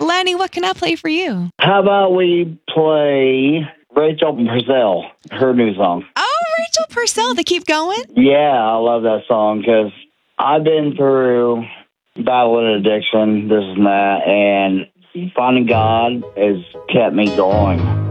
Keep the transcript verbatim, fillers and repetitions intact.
Lenny, what can I play for you? How about we play Rachel Purcell, her new song? Oh, Rachel Purcell, to keep going? Yeah, I love that song because I've been through battling addiction, this and that, and finding God has kept me going.